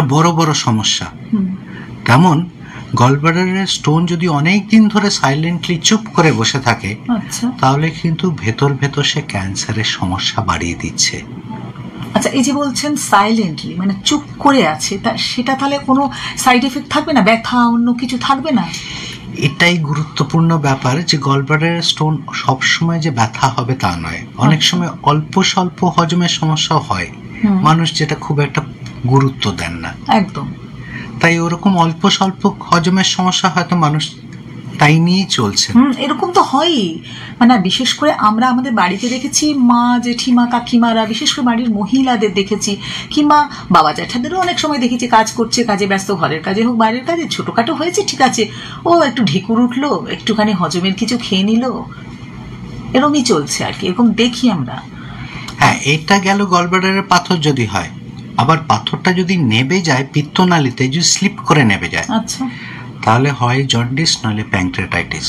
একটা বড় বড় সমস্যা। তেমন গলব্লাডারের স্টোন যদি অনেক দিন ধরে সাইলেন্টলি চুপ করে বসে থাকে, তাহলে কিন্তু ভেতর ভেতর সে ক্যান্সারের সমস্যা বাড়িয়ে দিচ্ছে। আচ্ছা, এই যে বলছেন সাইলেন্টলি, মানে চুপ করে আছে, তা সেটা তাহলে কোনো সাইড এফেক্ট থাকবে না, ব্যথা অন্য কিছু থাকবে না? এটাই গুরুত্বপূর্ণ ব্যাপার যে গলব্লাডারের স্টোন সবসময় যে ব্যথা হবে তা নয়, অনেক সময় অল্প স্বল্প হজমের সমস্যা হয়, মানুষ যেটা খুব একটা গুরুত্ব দেন না। একদম। তাই ওরকম অল্প স্বল্প হজমের সমস্যা হয়তো মানুষ তাই নিয়েই চলছে। এরকম তো হয়ই, মানে বিশেষ করে আমরা আমাদের বাড়িতে দেখেছি, মা জেঠিমা কাকিমারা, বিশেষ করে বাড়ির মহিলাদের দেখেছি, কিংবা বাবা জ্যাঠাদেরও অনেক সময় দেখেছি কাজ করছে, কাজে ব্যস্ত, ঘরের কাজে হোক বাইরের কাজে, ছোটখাটো হয়েছে ঠিক আছে, ও একটু ঢেকুর উঠলো, একটুখানি হজমের কিছু খেয়ে নিল, এরকমই চলছে আর কি, এরকম দেখি আমরা। হ্যাঁ, এটা গেল গলব্লাডারের পাথর যদি হয়। আবার পাথরটা যদি নেবে যায় পিত্তনালীতে, যদি স্লিপ করে নেবে যায়, আচ্ছা, তাহলে হয় জন্ডিস নইলে প্যাঙ্ক্রিয়াটাইটিস।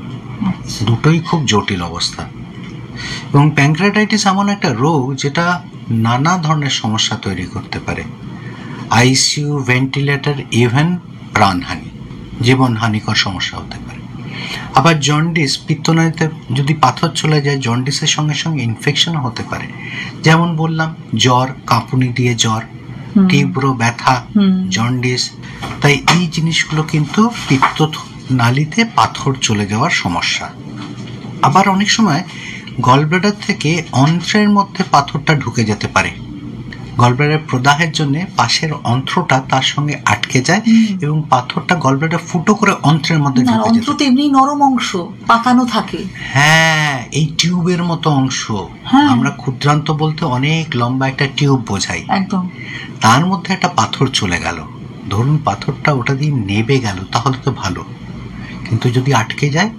দুটোই খুব জটিল অবস্থা। এবং প্যাঙ্ক্রিয়াটাইটিস এমন একটা রোগ যেটা নানা ধরনের সমস্যা তৈরি করতে পারে, আইসিইউ, ভেন্টিলেটর, ইভেন প্রাণহানি, জীবনহানিকর সমস্যা হতে পারে। আবার জন্ডিস, পিত্তনালীতে যদি পাথর চলে যায়, জন্ডিসের সঙ্গে সঙ্গে ইনফেকশনও হতে পারে। যেমন বললাম, জ্বর, কাঁপুনি দিয়ে জ্বর, তীব্র ব্যথা, জন্ডিস। তাই এই জিনিসগুলো কিন্তু পিত্তনালীতে পাথর চলে যাওয়ার সমস্যা। আবার অনেক সময় গলব্লাডার থেকে অন্ত্রের মধ্যে পাথরটা ঢুকে যেতে পারে। গলব্লাডার প্রদাহের জন্য পাশের অন্ত্রটা তার সঙ্গে আটকে যায় এবং পাথরটা গলব্লাডার ফুটো করে অন্ত্রের মধ্যে ঢুকে যায়। অন্ত্র তো এমনি নরম অংশ, পাকানো থাকে। হ্যাঁ, এই টিউবের মতো অংশ, আমরা ক্ষুদ্রান্ত বলতে অনেক লম্বা একটা টিউব বোঝাই। একদম। তার মধ্যে একটা পাথর চলে গেল, ধরুন পাথরটা ওটা দিয়ে নেবে গেল, তাহলে তো ভালো, কিন্তু যদি আটকে যায়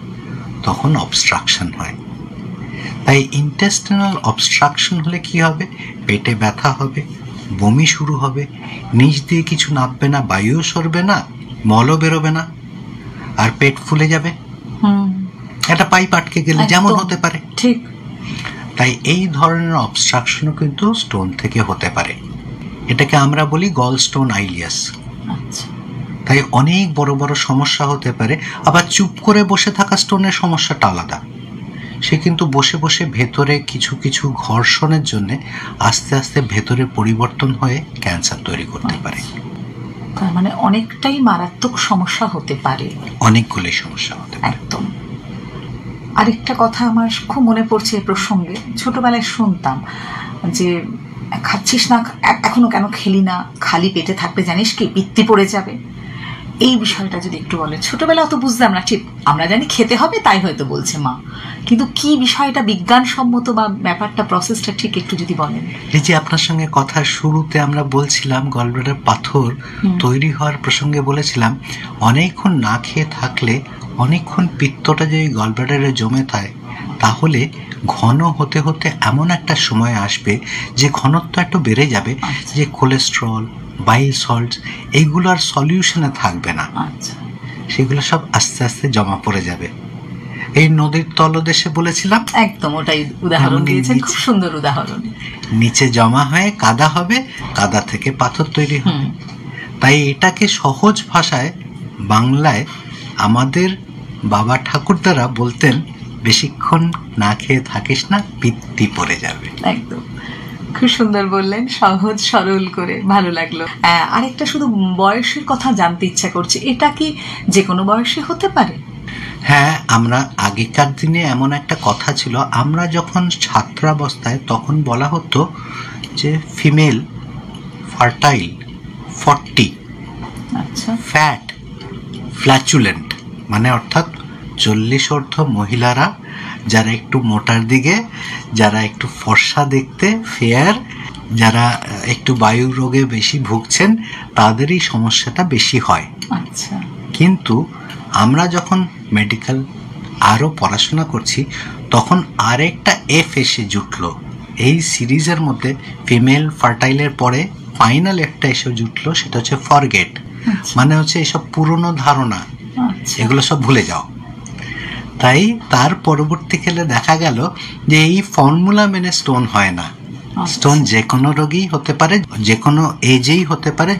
তখন অবস্ট্রাকশন হয়। তাই ইন্টেস্টিনাল অবস্ট্রাকশন হলে কি হবে? পেটে ব্যথা হবে, বমি শুরু হবে, নিচ দিয়ে কিছু নামবে না, বায়ুও সরবে না, মলও বেরোবে না, আর পেট ফুলে যাবে। একটা পাইপ আটকে গেলে যেমন হতে পারে, ঠিক। তাই এই ধরনের অবস্ট্রাকশনও কিন্তু স্টোন থেকে হতে পারে। এটাকে আমরা বলি গল স্টোন আইলিয়াস। তাই অনেক বড় বড় সমস্যা হতে পারে। আবার চুপ করে বসে থাকা স্টোনের সমস্যাটা আলাদা, সে কিন্তু বসে বসে ভেতরে কিছু কিছু ঘর্ষণের জন্য আস্তে আস্তে ভেতরে পরিবর্তন হয়ে ক্যান্সার তৈরি করতে পারে। তার মানে অনেকটাই মারাত্মক সমস্যা হতে পারে, অনেকগুলোই সমস্যা হতে পারে। একদম। আরেকটা কথা আমার খুব মনে পড়ছে এই প্রসঙ্গে, ছোটবেলায় শুনতাম যে খাচ্ছিস না এখনো, কেন খেলি না, খালি পেটে থাকলে জানিস কি পিত্তি পড়ে যাবে। এই বিষয়টা যদি একটু বলেন। ছোটবেলা অত বুঝতাম না, ঠিক আমরা জানি খেতে হবে তাই হয়তো বলছে মা, কিন্তু কি বিষয়টা বিজ্ঞানসম্মত বা ব্যাপারটা প্রসেসটা ঠিক একটু যদি বলেন। এই যে আপনার সঙ্গে কথার শুরুতে আমরা বলছিলাম গলব্লাডার পাথর তৈরি হওয়ার প্রসঙ্গে বলেছিলাম, অনেকক্ষণ না খেয়ে থাকলে অনেকক্ষণ পিত্তটা যদি গলব্লাডারে জমে থাকে, তাহলে ঘন হতে হতে এমন একটা সময় আসবে যে ঘনত্ব একটু বেড়ে যাবে, যে কোলেস্ট্রল, বাইল সল্ট এইগুলো আর সলিউশনে থাকবে না, সেগুলো সব আস্তে আস্তে জমা পড়ে যাবে। এই নদীর তলদেশে বলেছিলাম, একদম ওটাই উদাহরণ দিয়েছেন, খুব সুন্দর উদাহরণ। নিচে জমা হয়ে কাদা হবে, কাদা থেকে পাথর তৈরি হবে। তাই এটাকে সহজ ভাষায় বাংলায় আমাদের বাবা ঠাকুরদারা বলতেন, বেশিক্ষণ না খেয়ে থাকিস না, পিত্তি পড়ে যাবে। একদম, খুব সুন্দর বললেন, সহজ সরল করে, ভালো লাগলো। আরেকটা শুধু বয়সের কথা জানতে ইচ্ছা করছে, এটা কি যে কোনো বয়সে হতে পারে? হ্যাঁ, আমরা আগেকার দিনে এমন একটা কথা ছিল, আমরা যখন ছাত্রাবস্থায় তখন বলা হতো যে ফিমেল ফার্টাইল 40, ফ্যাট ফ্ল্যাচুলেন্ট, মানে অর্থাৎ 40 ঊর্ধ্ব মহিলারা, যারা একটু মোটার দিকে, যারা একটু ফর্সা দেখতে, ফেয়ার, যারা একটু বায়ু রোগে বেশি ভুগছেন, তাদেরই সমস্যাটা বেশি হয়। আচ্ছা। কিন্তু আমরা যখন মেডিকেল আরও পড়াশোনা করছি, তখন আরেকটা এফ এসে জুটলো এই সিরিজের মধ্যে। ফিমেল ফার্টাইলের পরে ফাইনাল একটা এসে জুটলো, সেটা হচ্ছে ফরগেট, মানে হচ্ছে এইসব পুরনো ধারণা, এগুলো সব ভুলে যাও। তাই তার পরবর্তীকালে দেখা গেল যে এই ফর্মুলা মেনে স্টোন হয় না। স্টোন যে কোনো রোগেই হতে পারে, যে কোনো এজেই হতে পারে,